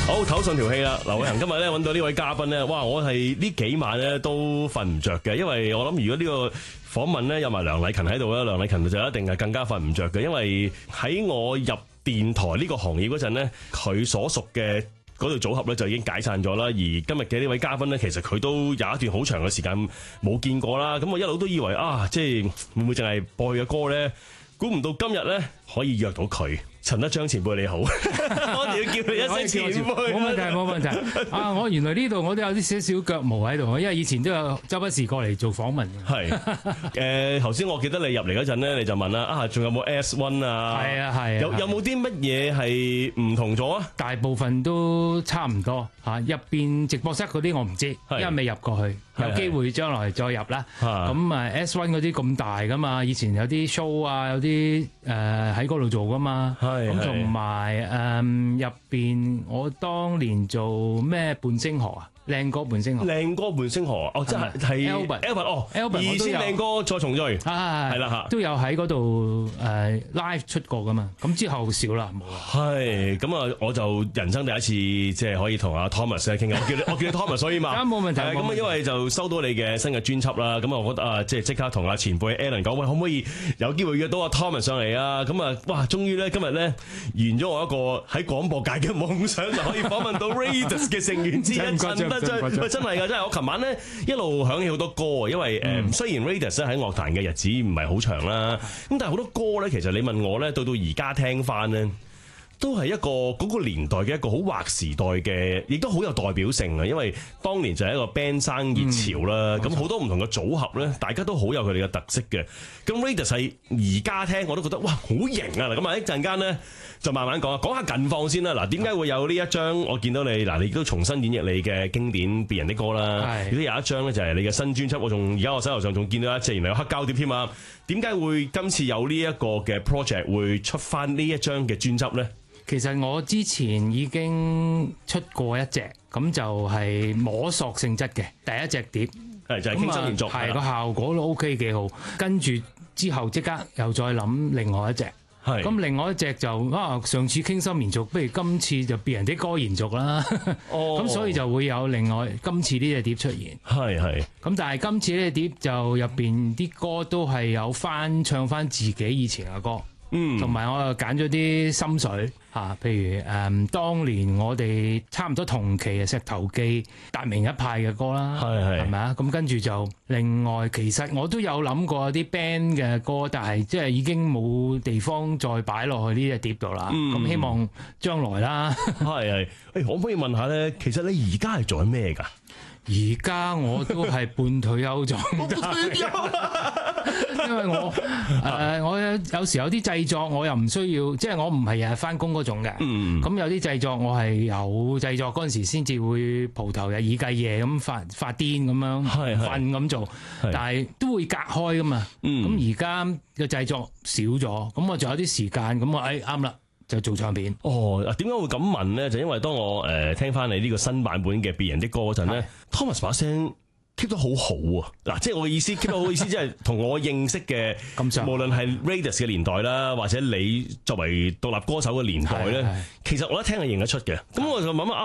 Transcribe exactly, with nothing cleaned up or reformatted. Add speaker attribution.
Speaker 1: 好，唞順條氣啦。劉偉恒今日咧揾到呢位嘉賓咧，哇！我係呢幾晚咧都瞓唔着嘅，因為我諗如果呢個訪問咧有埋梁禮勤喺度咧，梁禮勤就一定係更加瞓唔着嘅，因為喺我入電台呢個行業嗰陣咧，佢所屬嘅嗰對組合咧就已經解散咗啦。而今日嘅呢位嘉賓咧，其實佢都有一段好長嘅時間冇見過啦。咁我一路都以為啊，即係會唔會淨係播佢嘅歌咧？估唔到今日咧可以約到佢。陳德章前輩你好，我哋要叫你一聲前輩。
Speaker 2: 冇問題冇問題。啊，我原來呢度我都有啲少少腳毛喺度，因為以前都有周不時過嚟做訪問。係
Speaker 1: 誒，頭先我記得你入嚟嗰陣咧，你就問啦，啊，仲有冇 S 一 啊？
Speaker 2: 係啊係啊。
Speaker 1: 有有冇啲乜嘢係唔同咗啊？
Speaker 2: 大部分都差唔多嚇，入邊直播室嗰啲我唔知，因為未入過去，有機會將來再入啦。咁啊 S 一 嗰啲咁大噶嘛，以前有啲 show 啊，有啲誒喺嗰度做噶嘛。咁同埋誒入邊，我當年做咩半星河啊？靚歌半星河，
Speaker 1: 靚歌半星河哦，即係係 Albert，Albert 哦
Speaker 2: ，Albert
Speaker 1: 二千靚歌再重聚，係係啦嚇，
Speaker 2: 都有喺嗰度誒 live 出過噶嘛。咁之後少啦，冇啦。
Speaker 1: 係咁啊，我就人生第一次即係可以同阿 Thomas 咧傾偈，我叫你我叫你 Thomas， 所以嘛，
Speaker 2: 冇問題。
Speaker 1: 咁啊，因為就收到你嘅新嘅專輯啦，咁啊，我覺得啊，即係即刻同阿前輩 Alan 講，喂，可唔可以有機會約到阿 Thomas 上嚟啊？咁啊，哇，終於咧今日咧完咗我一個喺廣播界嘅夢想，就可以訪問到 Raidas 嘅成員之一陳德章。喂，真係㗎，真係我琴晚咧一路響起好多歌啊，因為誒、嗯、雖然 Raidas 喺樂壇嘅日子唔係好長啦，咁但係好多歌咧，其實你問我咧，到到而家聽翻咧，都係一個嗰個年代嘅一個好劃時代嘅，亦都好有代表性啊！因為當年就係一個 band 生熱潮啦，咁、嗯、好多唔同嘅組合咧，大家都好有佢哋嘅特色嘅。咁 Raidas 係而家聽我都覺得哇好型啊！咁啊一陣間咧就慢慢講啊，講下近況先啦。嗱，點解會有呢一張？我見到你嗱，你都重新演繹你嘅經典別人的歌啦。亦都有一張咧，就係你嘅新專輯。我仲而家我手頭上仲見到一隻，原來有黑膠碟添啊！點解會今次有呢一個嘅 project 會出翻呢一張嘅專輯咧？
Speaker 2: 其實我之前已經出過一隻，咁就係摸索性質嘅第一隻碟，
Speaker 1: 係就係傾心連續，
Speaker 2: 係個效果都 OK 幾好。跟住之後即刻又再諗另外一隻，係咁另外一隻就啊上次傾心連續，不如今次就別人啲歌延續啦。哦，咁所以就會有另外今次呢隻碟出現，係係。咁但係今次呢隻碟就入邊啲歌都係有翻唱翻自己以前嘅歌。嗯，同埋我又揀咗啲心水嚇，譬如誒、嗯，當年我哋差唔多同期嘅石頭記達明一派嘅歌啦，係係，係咪啊？咁跟住就另外，其實我都有諗過啲 band 嘅歌，但係即係已經冇地方再擺落去呢隻碟度啦。咁、嗯、希望將來啦，
Speaker 1: 係係。誒，可唔可以問下咧？其實你而家係做緊咩㗎？
Speaker 2: 而家我都係半退休狀態，因為我誒、呃、我有有時有啲製作我又唔需要，即係我唔係日日翻工嗰種嘅。嗯，咁有啲製作我係有製作嗰陣時先至會蒲頭日以繼夜咁發發癲咁樣瞓咁做，但係都會隔開噶嘛。咁而家嘅製作少咗，咁我仲有啲時間，咁我誒啱啦。就做唱片。哦，點解會咁問咧？就因為當我誒、呃、聽翻你呢個新版本嘅別人的歌嗰陣咧 ，Thomas 把聲 keep 得好好啊！嗱，即係我嘅意思 keep 得好嘅意思，即係同我認識嘅，無論係 Raidas 嘅年代啦，或者你作為獨立歌手嘅年代咧，其實我一聽係認得出嘅。咁我就諗啊。